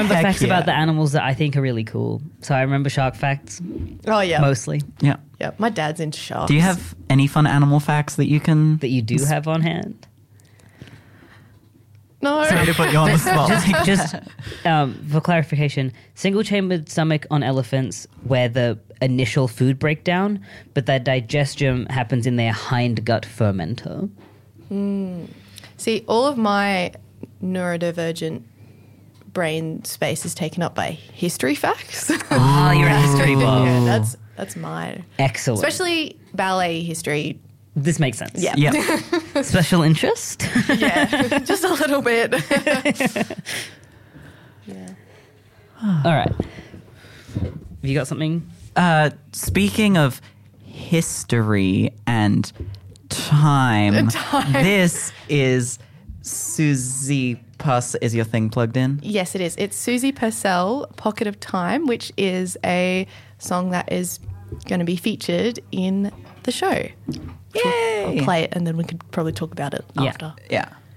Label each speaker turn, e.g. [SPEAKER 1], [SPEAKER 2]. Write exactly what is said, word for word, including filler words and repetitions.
[SPEAKER 1] remember
[SPEAKER 2] Heck
[SPEAKER 1] facts
[SPEAKER 2] yeah.
[SPEAKER 1] about the animals that I think are really cool. So I remember shark facts
[SPEAKER 3] Oh, yeah.
[SPEAKER 1] mostly
[SPEAKER 2] Yeah.
[SPEAKER 3] Yeah, my dad's into sharks.
[SPEAKER 2] Do you have any fun animal facts that you can...
[SPEAKER 1] that you do have on hand.
[SPEAKER 3] No.
[SPEAKER 2] Sorry to put you on the spot.
[SPEAKER 1] Just, just um, for clarification, single-chambered stomach on elephants where the initial food breakdown, but their digestion happens in their hindgut fermenter.
[SPEAKER 3] See, all of my neurodivergent brain space is taken up by history facts.
[SPEAKER 1] Ah, you're a history buff.
[SPEAKER 3] Yeah, that's that's mine.
[SPEAKER 1] Excellent.
[SPEAKER 3] Especially ballet history.
[SPEAKER 1] This makes sense.
[SPEAKER 3] Yeah.
[SPEAKER 2] Yeah.
[SPEAKER 1] Special interest?
[SPEAKER 3] Yeah, just a little bit. Yeah.
[SPEAKER 1] All right. Have you got something?
[SPEAKER 2] Uh, speaking of history and time,
[SPEAKER 3] Time.
[SPEAKER 2] this is Susie Puss. Is your thing plugged in?
[SPEAKER 3] Yes, it is. It's Susie Purcell, Pocket of Time, which is a song that is going to be featured in the show.
[SPEAKER 2] Yay!
[SPEAKER 3] I'll play it and then we could probably talk about it
[SPEAKER 1] Yeah.
[SPEAKER 3] after.
[SPEAKER 2] Yeah.